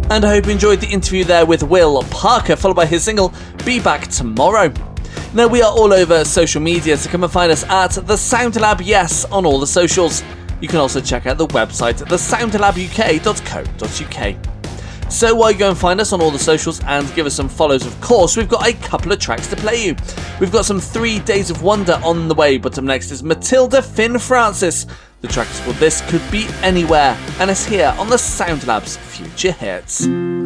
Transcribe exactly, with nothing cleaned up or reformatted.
And I hope you enjoyed the interview there with Will Parker, followed by his single Be Back Tomorrow. Now, we are all over social media, so come and find us at The Sound Lab Yes on all the socials. You can also check out the website the sound lab u k dot co dot u k. So while you go and find us on all the socials and give us some follows, of course, we've got a couple of tracks to play you. We've got some Three Days of Wonder on the way, but up next is Matilda Finn Francis. The track is called This Could Be Anywhere, and it's here on the Sound Lab's Future Hits.